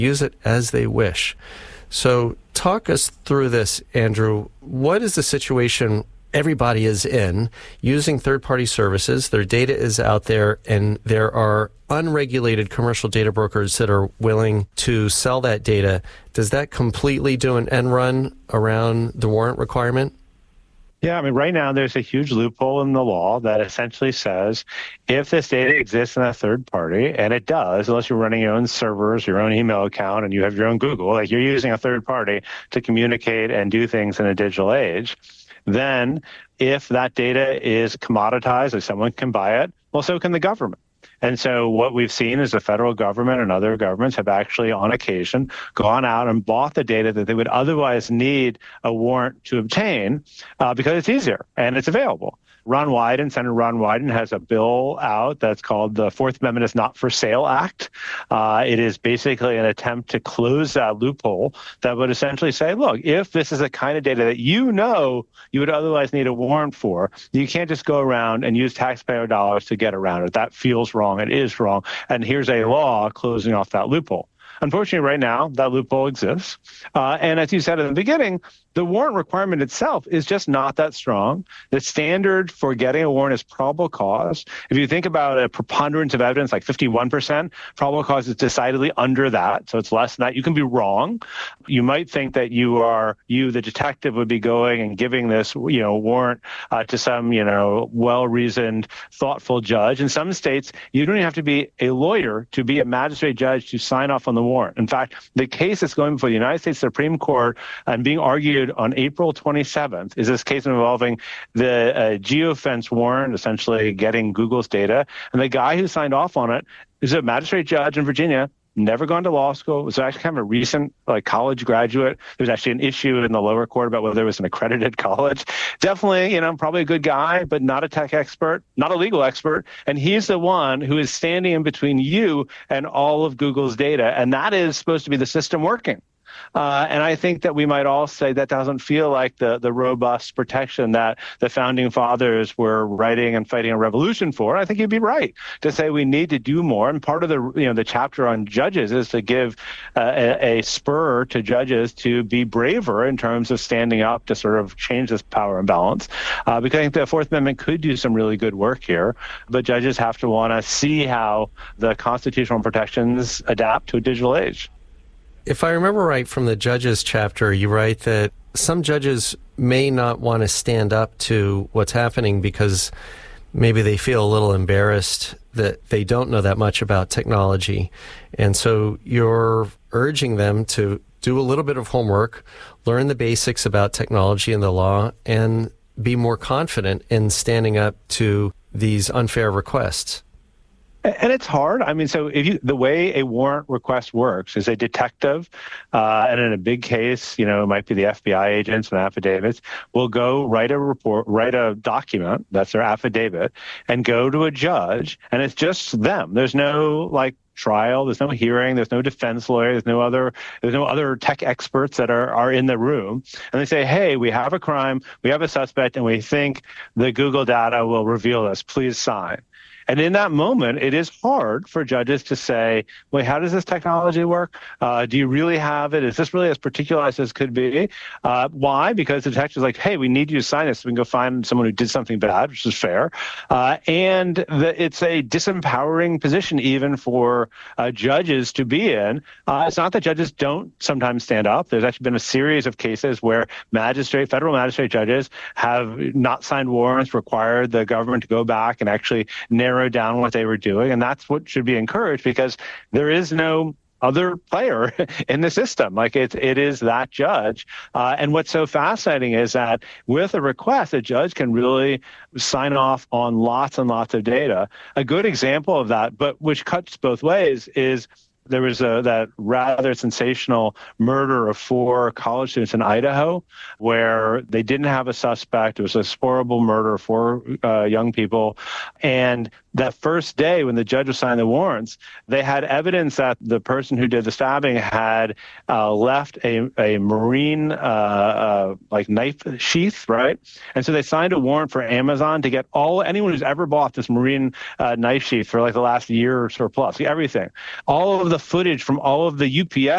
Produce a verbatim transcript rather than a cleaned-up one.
use it as they wish. So talk us through this, Andrew. What is the situation everybody is in using third-party services? Their data is out there, and there are unregulated commercial data brokers that are willing to sell that data. Does that completely do an end run around the warrant requirement? Yeah, I mean, right now there's a huge loophole in the law that essentially says if this data exists in a third party, and it does, unless you're running your own servers, your own email account, and you have your own Google, like you're using a third party to communicate and do things in a digital age, then if that data is commoditized, if someone can buy it, well, so can the government. And so what we've seen is the federal government and other governments have actually, on occasion, gone out and bought the data that they would otherwise need a warrant to obtain uh, because it's easier and it's available. Ron Wyden, Senator Ron Wyden, has a bill out that's called the Fourth Amendment is Not for Sale Act. Uh, it is basically an attempt to close that loophole that would essentially say, look, if this is the kind of data that you know you would otherwise need a warrant for, you can't just go around and use taxpayer dollars to get around it. That feels wrong. It is wrong. And here's a law closing off that loophole. Unfortunately, right now, that loophole exists. Uh, and as you said in the beginning, the warrant requirement itself is just not that strong. The standard for getting a warrant is probable cause. If you think about a preponderance of evidence, like fifty-one percent, probable cause is decidedly under that. So it's less than that. You can be wrong. You might think that you are, you, the detective, would be going and giving this, you know, warrant uh, to some, you know, well-reasoned, thoughtful judge. In some states, you don't even have to be a lawyer to be a magistrate judge to sign off on the warrant. In fact, the case that's going before the United States Supreme Court and being argued on April twenty-seventh is this case involving the uh, geofence warrant, essentially getting Google's data. And the guy who signed off on it is a magistrate judge in Virginia, never gone to law school, was actually kind of a recent like college graduate. There's actually an issue in the lower court about whether it was an accredited college. Definitely, you know, probably a good guy, but not a tech expert, not a legal expert. And he's the one who is standing in between you and all of Google's data. And that is supposed to be the system working. Uh, and I think that we might all say that doesn't feel like the, the robust protection that the founding fathers were writing and fighting a revolution for. I think you'd be right to say we need to do more. And part of the you know the chapter on judges is to give uh, a, a spur to judges to be braver in terms of standing up to sort of change this power imbalance. Uh, because I think the Fourth Amendment could do some really good work here, but judges have to want to see how the constitutional protections adapt to a digital age. If I remember right from the judges chapter, you write that some judges may not want to stand up to what's happening because maybe they feel a little embarrassed that they don't know that much about technology. And so you're urging them to do a little bit of homework, learn the basics about technology and the law, and be more confident in standing up to these unfair requests. And it's hard. I mean, so if you, the way a warrant request works is a detective, uh, and in a big case, you know, it might be the F B I agents and affidavits, will go write a report, write a document, that's their affidavit, and go to a judge, and it's just them. There's no, like, trial, there's no hearing, there's no defense lawyer, there's no other there's no other tech experts that are, are in the room. And they say, hey, we have a crime, we have a suspect, and we think the Google data will reveal this. Please sign. And in that moment, it is hard for judges to say, wait, how does this technology work? Uh, do you really have it? Is this really as particularized as could be? Uh, why? Because the detective's like, hey, we need you to sign this so we can go find someone who did something bad, which is fair. Uh, and the, it's a disempowering position even for uh, judges to be in. Uh, it's not that judges don't sometimes stand up. There's actually been a series of cases where magistrate, federal magistrate judges have not signed warrants, required the government to go back and actually narrow down what they were doing. And that's what should be encouraged, because there is no other player in the system. Like it, it is that judge. Uh, and what's so fascinating is that with a request, a judge can really sign off on lots and lots of data. A good example of that, but which cuts both ways, is there was a, that rather sensational murder of four college students in Idaho, where they didn't have a suspect. It was a horrible murder of four uh, young people. And that first day when the judge was signing the warrants, they had evidence that the person who did the stabbing had uh, left a, a Marine uh, uh, like knife sheath, right? And so they signed a warrant for Amazon to get all anyone who's ever bought this Marine uh, knife sheath for like the last year or so plus, everything, all of the footage from all of the U P S